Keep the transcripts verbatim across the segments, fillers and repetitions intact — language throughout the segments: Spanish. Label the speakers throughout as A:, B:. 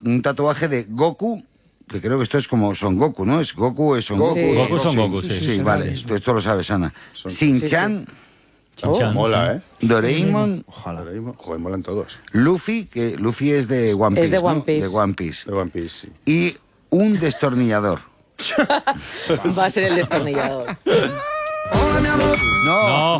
A: un tatuaje de Goku, que creo que esto es como Son Goku, ¿no? Es Goku, es Son Goku.
B: Sí.
C: Goku Son Goku, sí.
A: Sí,
B: Sí, sí,
A: vale,
B: sí.
A: esto, esto lo sabes, Ana.
D: Son-
A: Shin-Chan,
C: Chan-chan,
D: Mola,
C: sí.
D: ¿eh?
A: Doraemon,
D: Ojalá. Joder, molan todos.
A: Luffy, que Luffy es de One Piece,
B: Es de
A: ¿no?
B: One Piece.
A: De One Piece.
D: De One Piece, sí.
A: Y un destornillador.
B: Va a ser el destornillador.
A: No,
C: No.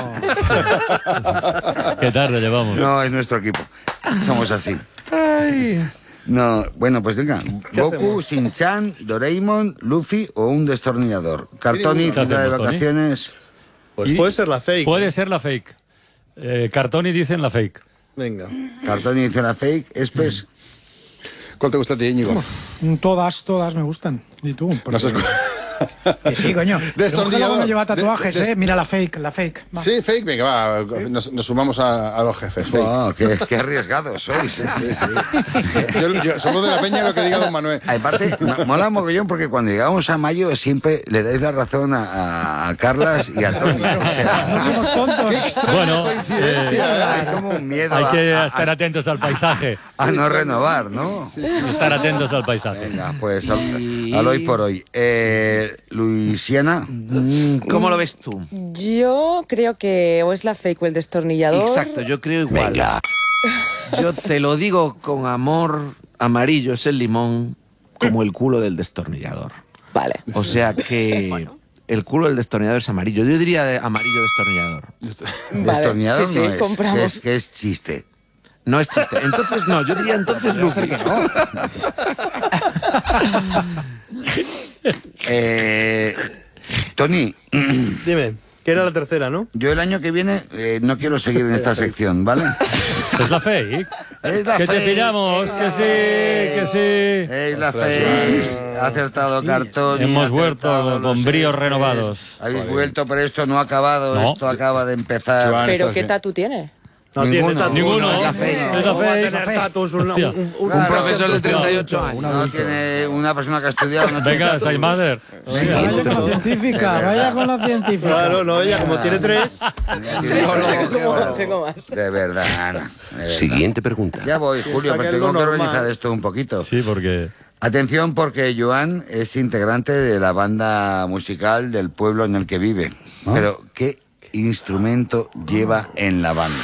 C: Qué tarde llevamos.
A: no, es nuestro equipo. Somos así. No, bueno, pues venga. Goku, Shin-Chan, Doraemon, Luffy o un destornillador. Cartoni,
C: ¿Qué
A: ciudad de
C: hacemos, Tony?
A: vacaciones.
D: Pues
C: Y-
D: puede ser la fake.
C: Puede ser la fake. Eh, Cartoni dicen la fake.
D: Venga.
A: Cartoni dice la fake. Espes.
D: ¿Cuál te gusta a ti, Íñigo?
E: Todas, todas me gustan. ¿Y tú? Porque-
D: No sé cu-
E: Que sí, coño.
D: Destornillador.
E: Pero no lleva tatuajes,
D: De- de-
E: ¿eh? Mira la fake, la fake. Va.
D: Sí, fake, venga, va. Nos, nos sumamos a, a los jefes. Fake.
A: Oh, qué, qué arriesgados sois. ¿eh?
D: Sí, sí. Yo, yo- somos de la peña lo que diga don Manuel.
A: Aparte, mo- mola mogollón porque cuando llegamos a mayo siempre le dais la razón a, a- a Carlas y a Tony. O
E: No
A: sea,
E: somos tontos.
C: Bueno, eh,
A: hay como un miedo
C: hay
A: a,
C: que
A: a-
C: estar atentos al paisaje.
A: a no renovar, ¿no?
C: Estar atentos al paisaje.
A: Venga, pues al, al hoy por hoy. Eh, Luisiana,
F: ¿Cómo lo ves tú?
B: Yo creo que o es la fake o el destornillador.
F: Exacto, yo creo igual. Yo te lo digo con amor, amarillo es el limón, como el culo del destornillador.
B: Vale.
F: O sea que el culo del destornillador es amarillo. Yo diría de amarillo destornillador.
B: Vale.
A: destornillador
B: Sí, sí,
A: no es,
B: compramos.
A: que es, que es chiste.
F: No es chiste. Entonces no, yo diría entonces Luffy.
A: Eh, Tony,
G: Dime, que era la tercera, ¿no?
A: yo el año que viene eh, no quiero seguir en esta sección, ¿vale?
C: Es la fake.
A: Es la
C: Que te
A: fake.
C: pillamos, que sí, que sí.
A: Es la fake. Ha acertado Cartón.
C: Hemos vuelto con bríos renovados.
A: Habéis vuelto, pero esto no ha acabado.
C: No.
A: Esto acaba de empezar.
D: Joan,
B: Pero
D: estás
B: ¿qué
D: bien.
B: tatu tiene?
G: No
A: Ninguno.
G: tiene tatu.
C: Ninguno.
A: es la
C: fake.
A: fake.
C: Es la
G: ¿Cómo va a
C: fake.
G: tener tatus un,
C: Hostia.
G: un, un, un
A: Claro.
F: Profesor de treinta y ocho años.
A: No tiene una persona que ha estudiado. No tiene
C: Venga,
A: tatu.
C: Saymader.
E: Vaya con la científica, vaya con la científica.
G: Claro, no, ella como tiene tres.
B: Tengo- tengo más.
A: De verdad, Ana. de verdad.
H: Siguiente pregunta.
A: Ya voy, Julio,
G: Piensa
A: pero
G: que es
A: tengo
G: lo
A: que
G: normal.
A: organizar esto un poquito.
C: Sí, porque...
A: Atención, porque Joan es integrante de la banda musical del pueblo en el que vive. Pero, ¿qué instrumento lleva en la banda?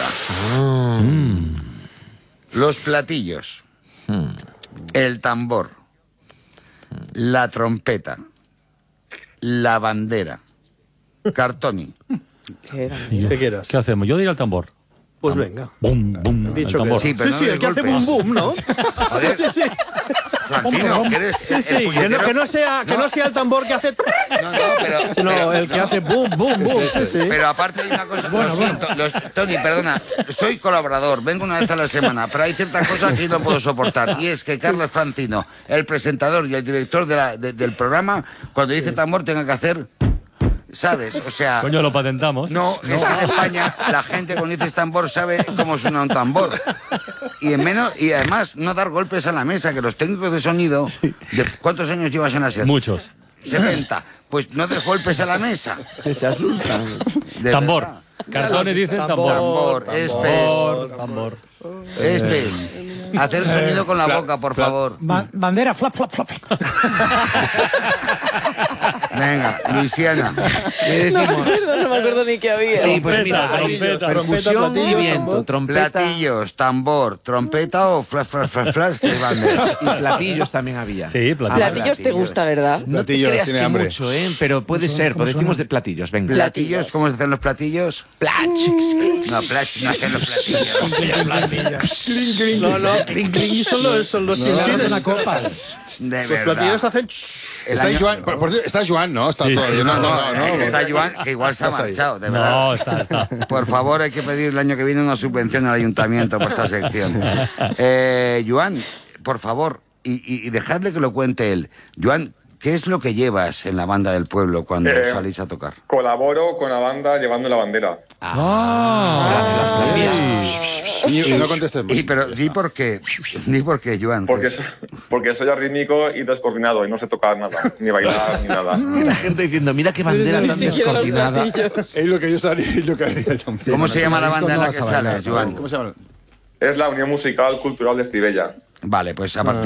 A: Los platillos, el tambor, la trompeta, la bandera, Cartoni.
B: ¿Qué era?
G: ¿Qué quieras?
C: ¿Qué hacemos? Yo diría el tambor.
G: Pues venga.
C: Bum, bum,
G: Dicho
C: el tambor.
G: que
A: Sí, pero
G: sí,
A: no
G: sí,
A: des
G: el que hace
A: golpes.
G: boom boom, ¿no? Sí, sí, sí.
A: Francino, que eres
G: Sí,
A: el
G: sí, que no,
A: puñetero-
G: que no sea, que no sea el tambor que hace.
A: No, no, pero...
G: No,
A: pero-
G: el que hace boom boom boom. Sí, sí.
A: Pero aparte hay una cosa, lo siento, los- Tony, perdona, soy colaborador, vengo una vez a la semana, pero hay ciertas cosas que no puedo soportar, y es que Carlos Francino, el presentador y el director de la- de- del programa, cuando dice tambor tenga que hacer, ¿sabes? O sea...
C: Coño, lo patentamos.
A: No, es que en España la gente cuando dices tambor sabe cómo suena un tambor. Y en menos y además no dar golpes a la mesa, que los técnicos de sonido, ¿de ¿cuántos años llevas en la SER?
C: Muchos.
A: setenta. Pues no des golpes a la mesa.
F: Que se asustan.
A: De
C: Tambor.
A: verdad.
C: Cartones dicen tambor.
A: Tambor, espes,
C: Tambor, tambor.
A: espes. Hacer sonido con la boca, por favor.
E: Ba- bandera, flap, flap, flap.
A: Venga, Luisiana.
F: ¿Qué
B: No me
F: decimos?
B: acuerdo, no me acuerdo ni qué había.
F: Sí, pues mira,
C: Trompeta,
F: hay
C: trompeta.
F: percusión y
G: Trompeta,
F: viento, trompeta
A: Platillos, tambor, trompeta o flash, flash, flash, flash, que bandera.
F: y platillos también había.
C: Sí, platillos.
B: Platillos te gusta, ¿verdad?
F: No te
D: Platillos,
F: creas
D: tiene
F: que
D: hambre.
F: mucho, ¿eh? Pero puede ser, pues decimos de platillos, venga.
A: Platillos, ¿cómo se hacen los platillos? No, plach, no hacen los platillos.
G: No, no, clink clink son los, son los chinchines.
E: Una copa.
A: De
G: Los
A: verdad.
G: platillos hacen.
A: El
D: Está
A: año-
D: Joan, por, por cierto, está Joan, ¿no? Está
C: Sí,
D: todo
C: sí,
D: bien. No, no, no.
A: Eh,
D: no,
A: está Joan, que igual se ha
D: Estás ahí.
A: marchado, de verdad.
C: No, está, está.
A: Por favor, hay que pedir el año que viene una subvención al ayuntamiento por esta sección. Eh, Joan, por favor, y, y, y dejadle que lo cuente él. Joan, ¿qué es lo que llevas en la banda del pueblo cuando
I: Eh,
A: salís a tocar?
I: Colaboro con la banda llevando la bandera.
D: Ni- no contestes más.
A: Y, pero di por qué, di por qué, Joan. que
I: Porque,
A: es-
I: so- porque soy arrítmico y descoordinado y no sé tocar nada, ni bailar, ni nada.
F: Y la gente diciendo, mira qué bandera
B: Ni
F: tan
B: siquiera los
F: descoordinada.
B: platillos.
D: Es lo que yo sabía, es lo que haría también.
A: ¿Cómo se llama la
D: Disco
A: banda en
D: no
A: la
D: vas
A: que
D: a bailar,
A: sales,
D: ¿no?
A: Joan?
D: ¿Cómo se llama?
I: Es la Unión Musical Cultural de Estivella.
A: Vale, pues a partir